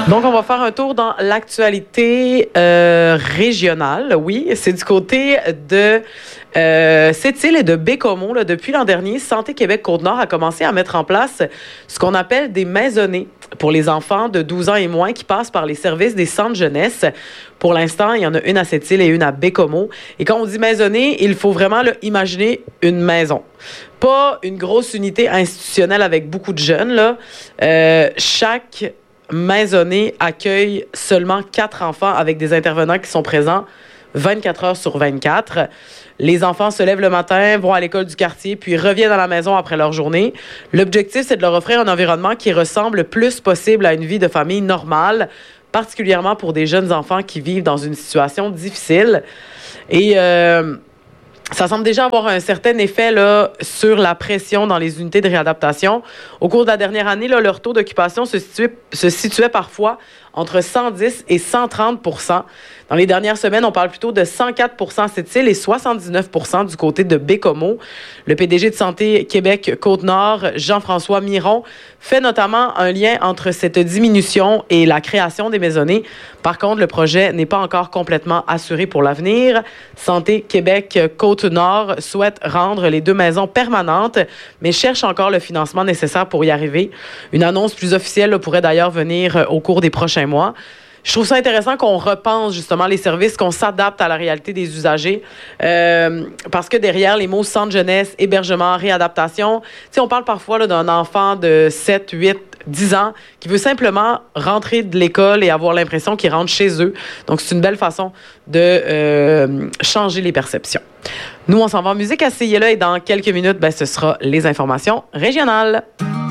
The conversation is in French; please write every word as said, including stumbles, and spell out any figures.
Donc, on va faire un tour dans l'actualité euh, régionale. Oui, c'est du côté de euh, Sept-Îles et de Baie-Comeau. Là, depuis l'an dernier, Santé Québec Côte-Nord a commencé à mettre en place ce qu'on appelle des maisonnées pour les enfants de douze ans et moins qui passent par les services des centres jeunesse. Pour l'instant, il y en a une à Sept-Îles et une à Baie-Comeau. Et quand on dit maisonnée, il faut vraiment là, imaginer une maison. Pas une grosse unité institutionnelle avec beaucoup de jeunes. Là. Euh, chaque maisonnée accueille seulement quatre enfants avec des intervenants qui sont présents vingt-quatre heures sur vingt-quatre. Les enfants se lèvent le matin, vont à l'école du quartier, puis reviennent à la maison après leur journée. L'objectif, c'est de leur offrir un environnement qui ressemble le plus possible à une vie de famille normale, particulièrement pour des jeunes enfants qui vivent dans une situation difficile. Et euh, ça semble déjà avoir un certain effet là, sur la pression dans les unités de réadaptation. Au cours de la dernière année, là, leur taux d'occupation se situait, se situait parfois entre cent dix et cent trente pour cent. Dans les dernières semaines, on parle plutôt de cent quatre pour cent à Sept-Îles et soixante-dix-neuf pour cent du côté de Baie-Comeau. Le P D G de Santé Québec Côte-Nord, Jean-François Miron, fait notamment un lien entre cette diminution et la création des maisonnées. Par contre, le projet n'est pas encore complètement assuré pour l'avenir. Santé Québec Côte-Nord souhaite rendre les deux maisons permanentes, mais cherche encore le financement nécessaire pour y arriver. Une annonce plus officielle là, pourrait d'ailleurs venir au cours des prochains mois. Je trouve ça intéressant qu'on repense justement les services, qu'on s'adapte à la réalité des usagers, euh, parce que derrière les mots centre jeunesse, hébergement, réadaptation, tu sais, on parle parfois là, d'un enfant de sept, huit, dix ans qui veut simplement rentrer de l'école et avoir l'impression qu'il rentre chez eux. Donc, c'est une belle façon de euh, changer les perceptions. Nous, on s'en va en musique à C I L A et dans quelques minutes, ben, ce sera les informations régionales.